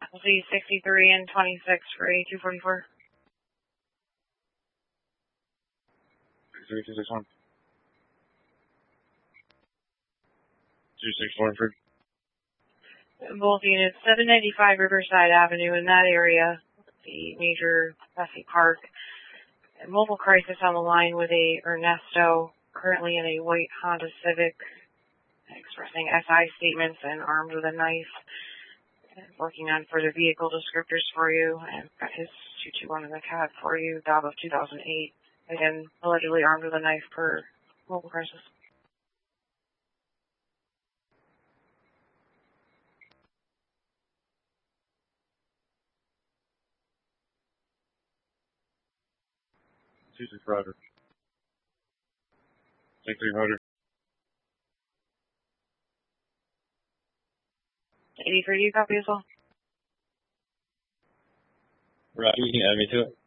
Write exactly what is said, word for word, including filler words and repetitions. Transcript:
We'll see sixty-three and twenty-six for A two forty-four. sixty-three, two sixty-one. two sixty-one for both units, seven ninety-five Riverside Avenue in that area, the major Bessie Park. A mobile crisis on the line with a Ernesto, currently in a white Honda Civic, expressing S I statements and armed with a knife. Working on further vehicle descriptors for you, and got his two two one in the cab for you, Dob of two thousand eight. Again, allegedly armed with a knife per mobile crisis. two six Roger. six three Roger. eighty-three, do you copy as well? Roger, you can add me to it.